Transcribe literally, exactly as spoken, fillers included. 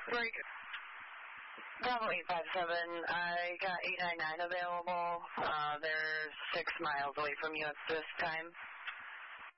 Very good. Bravo eight five seven, I got eight nine nine available. Uh, they're six miles away from you at this time.